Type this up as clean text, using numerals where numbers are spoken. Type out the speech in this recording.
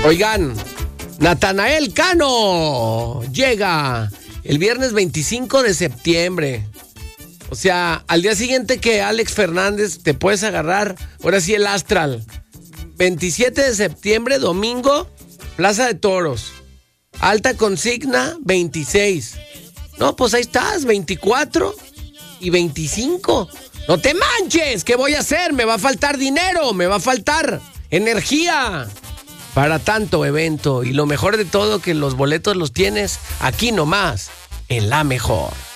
Oigan, Natanael Cano llega el viernes 25 de septiembre. O sea, al día siguiente que Alex Fernández te puedes agarrar, ahora sí el Astral. 27 de septiembre, domingo, Plaza de Toros. Alta consigna, 26. No, pues ahí estás, 24 y 25. ¡No te manches! ¿Qué voy a hacer? Me va a faltar dinero, me va a faltar energía para tanto evento. Y lo mejor de todo, que los boletos los tienes aquí nomás, en La Mejor.